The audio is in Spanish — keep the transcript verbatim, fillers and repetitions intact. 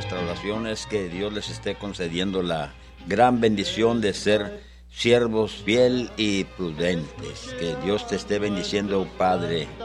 nuestra oración es que Dios les esté concediendo la gran bendición de ser siervos fiel y prudentes. Que Dios te esté bendiciendo, Padre.